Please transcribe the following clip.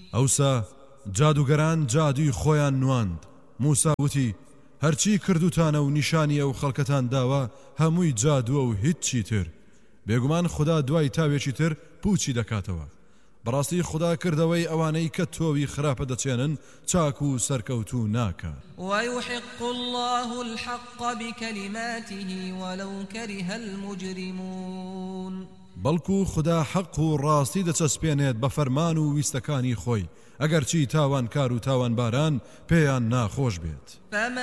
ئەوسا جادوگەران جادوی خۆیان نواند. موسا وتی هەرچی کردوتانە و نیشانی ئەو خەڵکەتان داوە هەمووی جادووە و هیچی تر. بێگومان خدا دوای تاوێکی تر پوچی دەکاتەوە. بەڕاستی خدا کردەوەی ئەوانەی کە تۆوی خراپە دەچێنن چاک و سەرکەوتوو ناکات. ويحق الله الحق بكلماته ولو كره المجرمون. بەڵکو خدا حەق و ڕاستی دەچەسپێنێت بە فەرمان و ویستەکانی خۆی ئەگەر چی تاوانکار و تاوانباران پێیان ناخۆش بێت.